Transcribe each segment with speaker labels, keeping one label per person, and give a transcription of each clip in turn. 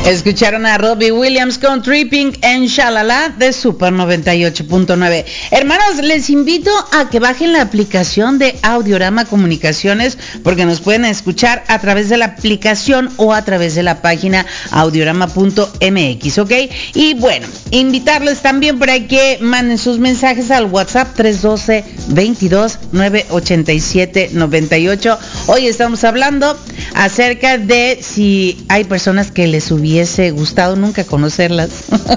Speaker 1: Escucharon a Robbie Williams con Tripping en Shalala de Super 98.9. Hermanos, les invito a que bajen la aplicación de Audiorama Comunicaciones porque nos pueden escuchar a través de la aplicación o a través de la página audiorama.mx, ¿ok? Y bueno, invitarles también para que manden sus mensajes al WhatsApp 312-22-987-98. Hoy estamos hablando acerca de si hay personas que les hubiese gustado nunca conocerlas.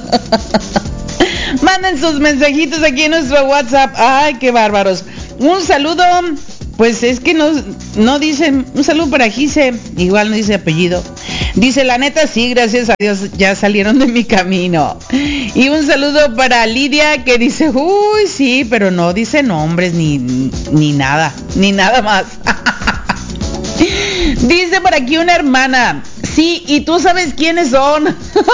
Speaker 1: Manden sus mensajitos aquí en nuestro WhatsApp. Ay, qué bárbaros. Un saludo, pues es que no dicen, un saludo para Gise, igual no dice apellido. Dice, la neta sí, gracias a Dios ya salieron de mi camino. Y un saludo para Lidia que dice, uy, sí, pero no dice nombres ni nada más. Dice por aquí una hermana, sí, y tú sabes quiénes son.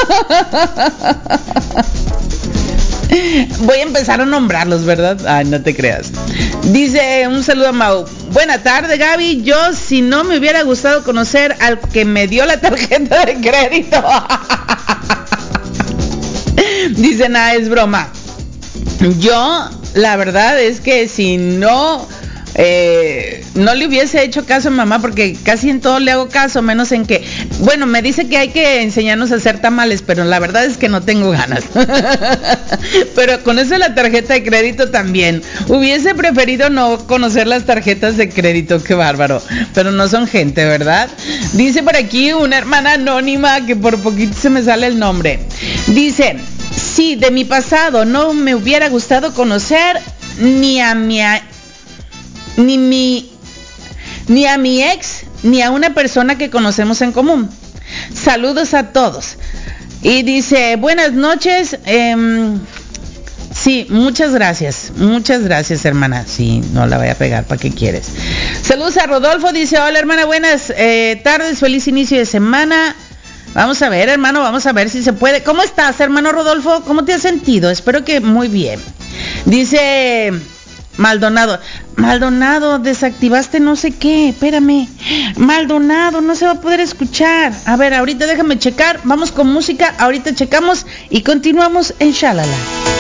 Speaker 1: Voy a empezar a nombrarlos, ¿verdad? Ay, no te creas. Dice, un saludo a Mau. Buena tarde, Gaby. Yo, si no me hubiera gustado conocer al que me dio la tarjeta de crédito. Dice, nada, es broma. Yo, la verdad es que si no le hubiese hecho caso a mamá, porque casi en todo le hago caso, menos en que, bueno, me dice que hay que enseñarnos a hacer tamales, pero la verdad es que no tengo ganas. Pero con eso de la tarjeta de crédito también. Hubiese preferido no conocer las tarjetas de crédito, qué bárbaro. Pero no son gente, ¿verdad? Dice por aquí una hermana anónima, que por poquito se me sale el nombre. Dice, sí, de mi pasado no me hubiera gustado conocer ni a mi ex, ni a una persona que conocemos en común. Saludos a todos. Y dice, buenas noches. Sí, muchas gracias, hermana. Sí, no la voy a pegar, ¿para qué quieres? Saludos a Rodolfo, dice, hola hermana, buenas tardes, feliz inicio de semana. Vamos a ver, hermano, vamos a ver si se puede. ¿Cómo estás, hermano Rodolfo? ¿Cómo te has sentido? Espero que muy bien. Dice Maldonado, desactivaste no sé qué, espérame. Maldonado, no se va a poder escuchar. A ver, ahorita déjame checar, vamos con música, ahorita checamos y continuamos en Shalala.